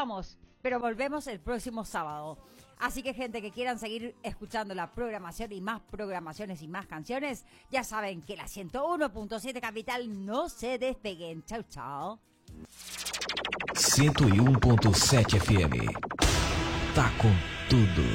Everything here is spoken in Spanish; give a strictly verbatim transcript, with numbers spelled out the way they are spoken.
vamos, pero volvemos el próximo sábado. Así que gente que quieran seguir escuchando la programación y más programaciones y más canciones, ya saben que la ciento uno punto siete Capital no se despeguen. Chau, chau. ciento um ponto sete F M. Tá com tudo.